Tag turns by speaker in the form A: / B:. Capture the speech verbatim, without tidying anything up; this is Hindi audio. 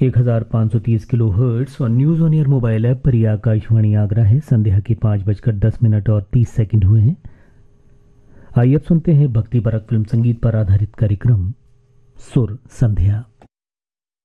A: एक हजार पाँच सौ तीस किलो हर्ट्स और news on air mobile app पर यह आकाशवाणी आगरा है। संध्या के पाँच बजकर दस मिनट और तीस सेकंड हुए हैं। आइए अब सुनते हैं भक्ति परक फिल्म संगीत पर आधारित कार्यक्रम सुर संध्या।